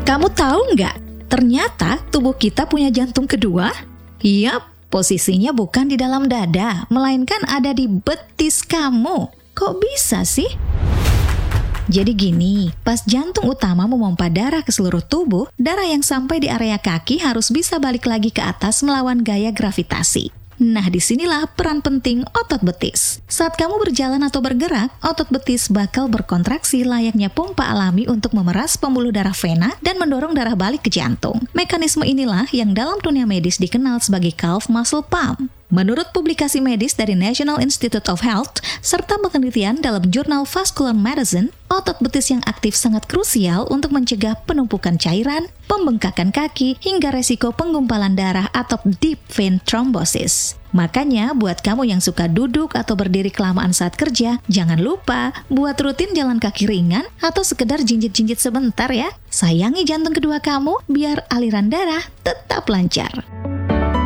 Kamu tahu nggak? Ternyata tubuh kita punya jantung kedua? Yap, posisinya bukan di dalam dada, melainkan ada di betis kamu. Kok bisa sih? Jadi gini, pas jantung utama memompa darah ke seluruh tubuh, darah yang sampai di area kaki harus bisa balik lagi ke atas melawan gaya gravitasi. Nah, disinilah peran penting otot betis. Saat kamu berjalan atau bergerak, otot betis bakal berkontraksi layaknya pompa alami untuk memeras pembuluh darah vena dan mendorong darah balik ke jantung. Mekanisme inilah yang dalam dunia medis dikenal sebagai calf muscle pump. Menurut publikasi medis dari National Institute of Health serta penelitian dalam jurnal Vascular Medicine, otot betis yang aktif sangat krusial untuk mencegah penumpukan cairan, pembengkakan kaki, hingga resiko penggumpalan darah atau deep vein thrombosis. Makanya buat kamu yang suka duduk atau berdiri kelamaan saat kerja, jangan lupa buat rutin jalan kaki ringan atau sekedar jinjit-jinjit sebentar ya. Sayangi jantung kedua kamu biar aliran darah tetap lancar.